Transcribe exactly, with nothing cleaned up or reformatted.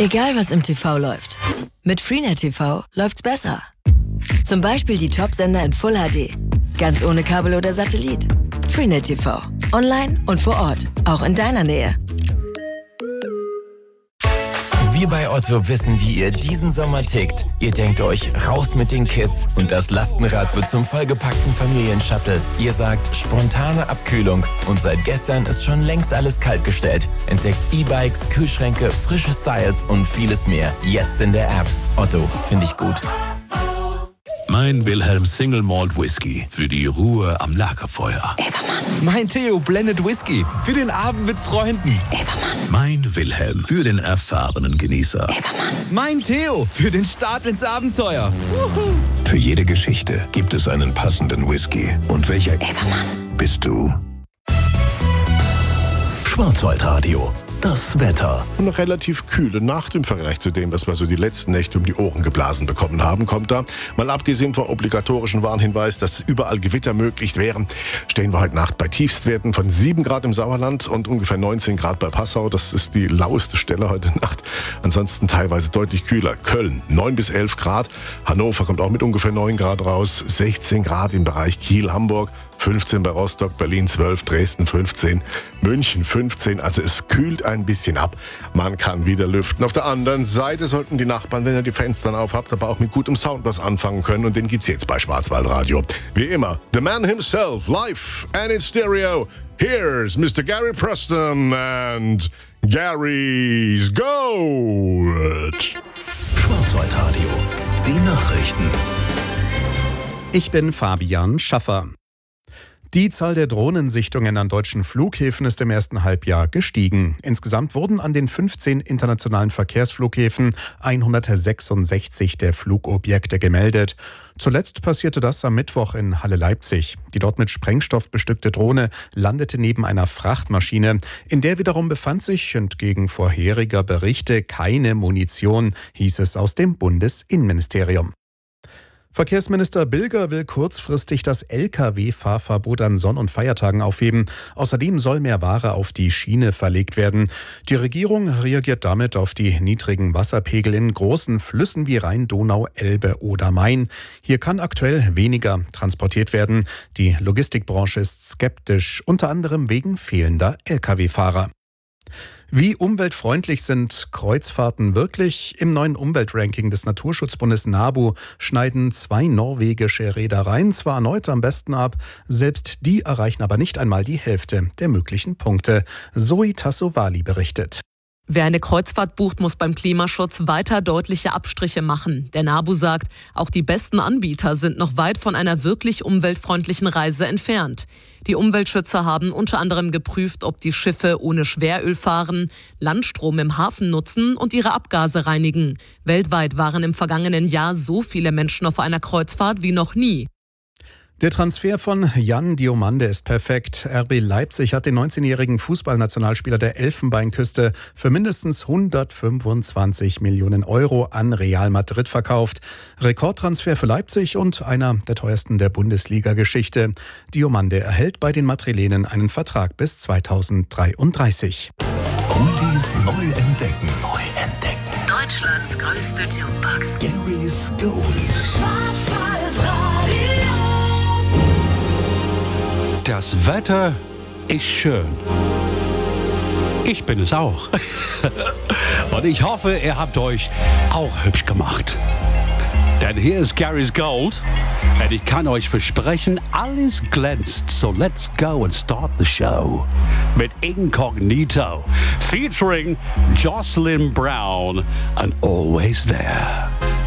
Egal was im T V läuft, mit Freenet T V läuft's besser. Zum Beispiel die Top-Sender in Full H D. Ganz ohne Kabel oder Satellit. Freenet T V. Online und vor Ort. Auch in deiner Nähe. Wir bei Otto wissen, wie ihr diesen Sommer tickt. Ihr denkt euch, raus mit den Kids und das Lastenrad wird zum vollgepackten Familienshuttle. Ihr sagt, spontane Abkühlung und seit gestern ist schon längst alles kaltgestellt. Entdeckt E-Bikes, Kühlschränke, frische Styles und vieles mehr. Jetzt in der App. Otto, finde ich gut. Mein Wilhelm Single Malt Whisky für die Ruhe am Lagerfeuer. Evermann. Mein Theo Blended Whisky für den Abend mit Freunden. Evermann. Mein Wilhelm für den erfahrenen Genießer. Evermann. Mein Theo für den Start ins Abenteuer. Wuhu. Für jede Geschichte gibt es einen passenden Whisky. Und welcher Evermann bist du? Schwarzwaldradio. Das Wetter. Eine relativ kühle Nacht im Vergleich zu dem, was wir so die letzten Nächte um die Ohren geblasen bekommen haben, kommt da. Mal abgesehen vom obligatorischen Warnhinweis, dass überall Gewitter möglich wären, stehen wir heute Nacht bei Tiefstwerten von sieben Grad im Sauerland und ungefähr neunzehn Grad bei Passau. Das ist die laueste Stelle heute Nacht. Ansonsten teilweise deutlich kühler. Köln neun bis elf Grad. Hannover kommt auch mit ungefähr neun Grad raus. sechzehn Grad im Bereich Kiel, Hamburg. fünfzehn bei Rostock, Berlin zwölf, Dresden fünfzehn, München fünfzehn. Also es kühlt ein bisschen ab. Man kann wieder lüften. Auf der anderen Seite sollten die Nachbarn, wenn ihr die Fenster auf habt, aber auch mit gutem Sound was anfangen können. Und den gibt's jetzt bei Schwarzwaldradio. Wie immer, the man himself, live and in stereo. Here's Mister Gary Preston and Gary's Gold. Schwarzwaldradio. Die Nachrichten. Ich bin Fabian Schaffer. Die Zahl der Drohnensichtungen an deutschen Flughäfen ist im ersten Halbjahr gestiegen. Insgesamt wurden an den fünfzehn internationalen Verkehrsflughäfen hundertsechsundsechzig der Flugobjekte gemeldet. Zuletzt passierte das am Mittwoch in Halle-Leipzig. Die dort mit Sprengstoff bestückte Drohne landete neben einer Frachtmaschine. In der wiederum befand sich, entgegen vorheriger Berichte, keine Munition, hieß es aus dem Bundesinnenministerium. Verkehrsminister Bilger will kurzfristig das L K W-Fahrverbot an Sonn- und Feiertagen aufheben. Außerdem soll mehr Ware auf die Schiene verlegt werden. Die Regierung reagiert damit auf die niedrigen Wasserpegel in großen Flüssen wie Rhein, Donau, Elbe oder Main. Hier kann aktuell weniger transportiert werden. Die Logistikbranche ist skeptisch, unter anderem wegen fehlender L K W-Fahrer. Wie umweltfreundlich sind Kreuzfahrten wirklich? Im neuen Umweltranking des Naturschutzbundes NABU schneiden zwei norwegische Reedereien zwar erneut am besten ab, selbst die erreichen aber nicht einmal die Hälfte der möglichen Punkte. Zoe Tassovali berichtet. Wer eine Kreuzfahrt bucht, muss beim Klimaschutz weiter deutliche Abstriche machen. Der NABU sagt, auch die besten Anbieter sind noch weit von einer wirklich umweltfreundlichen Reise entfernt. Die Umweltschützer haben unter anderem geprüft, ob die Schiffe ohne Schweröl fahren, Landstrom im Hafen nutzen und ihre Abgase reinigen. Weltweit waren im vergangenen Jahr so viele Menschen auf einer Kreuzfahrt wie noch nie. Der Transfer von Jan Diomande ist perfekt. R B Leipzig hat den neunzehnjährigen Fußballnationalspieler der Elfenbeinküste für mindestens hundertfünfundzwanzig Millionen Euro an Real Madrid verkauft. Rekordtransfer für Leipzig und einer der teuersten der Bundesliga-Geschichte. Diomande erhält bei den Madrilenen einen Vertrag bis zweitausenddreiunddreißig. Oldies neu entdecken. Neu entdecken. Deutschlands größte Jukebox. Gary's Gold. Das Wetter ist schön. Ich bin es auch. Und ich hoffe, ihr habt euch auch hübsch gemacht. Denn hier ist Gary's Gold. Und ich kann euch versprechen, alles glänzt. So let's go and start the show. Mit Incognito. Featuring Jocelyn Brown and Always There.